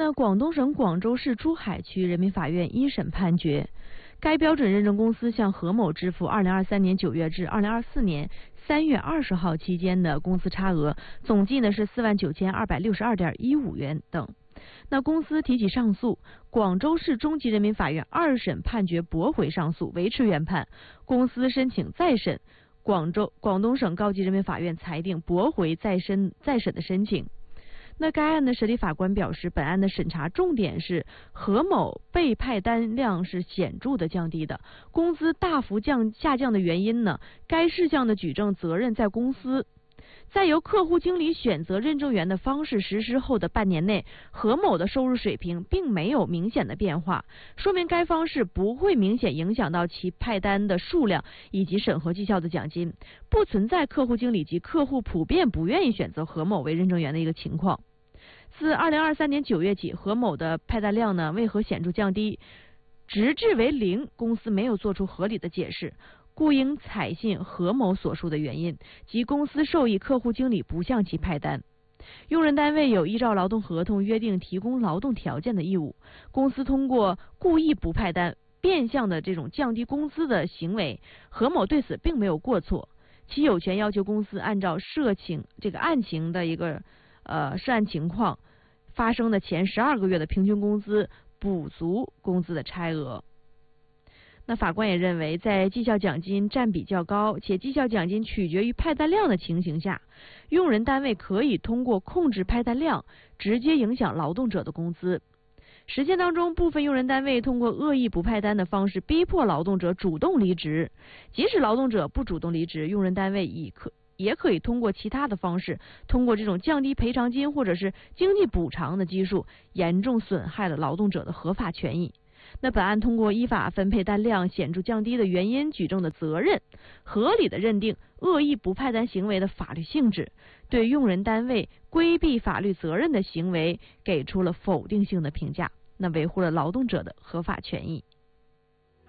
那广东省广州市珠海区人民法院一审判决，该标准认证公司向何某支付2023年9月至2024年3月20号期间的公司差额，总计呢是49262.15元等。那公司提起上诉，广州市中级人民法院二审判决驳回上诉，维持原判。公司申请再审，广东省高级人民法院裁定驳回再审的申请。那该案的审理法官表示，本案的审查重点是何某被派单量是显著的降低的，工资大幅下降的原因呢？该事项的举证责任在公司。在由客户经理选择认证员的方式实施后的半年内，何某的收入水平并没有明显的变化，说明该方式不会明显影响到其派单的数量以及审核绩效的奖金，不存在客户经理及客户普遍不愿意选择何某为认证员的一个情况。自2023年9月起，何某的派单量呢为何显著降低，直至为0，公司没有做出合理的解释，故应采信何某所述的原因，即公司授意客户经理不向其派单。用人单位有依照劳动合同约定提供劳动条件的义务，公司通过故意不派单、变相的这种降低工资的行为，何某对此并没有过错，其有权要求公司按照案情的一个涉案情况发生的前12个月的平均工资补足工资的差额。那法官也认为，在绩效奖金占比较高且绩效奖金取决于派单量的情形下，用人单位可以通过控制派单量直接影响劳动者的工资。实践当中，部分用人单位通过恶意不派单的方式逼迫劳动者主动离职，即使劳动者不主动离职，用人单位也可以通过其他的方式，通过这种降低赔偿金或者是经济补偿的基数，严重损害了劳动者的合法权益。那本案通过依法分配单量显著降低的原因举证的责任，合理的认定恶意不派单行为的法律性质，对用人单位规避法律责任的行为给出了否定性的评价，那维护了劳动者的合法权益。